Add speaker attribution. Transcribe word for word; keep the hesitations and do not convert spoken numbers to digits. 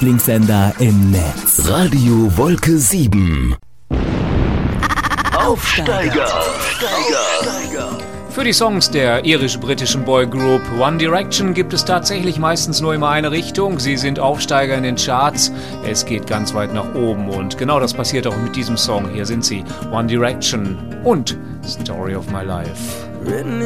Speaker 1: Lieblingssender im Netz.
Speaker 2: Radio Wolke sieben. Aufsteiger. Aufsteiger.
Speaker 3: Für die Songs der irisch-britischen Boygroup One Direction gibt es tatsächlich meistens nur immer eine Richtung. Sie sind Aufsteiger in den Charts. Es geht ganz weit nach oben und genau das passiert auch mit diesem Song. Hier sind sie, One Direction und Story of My Life.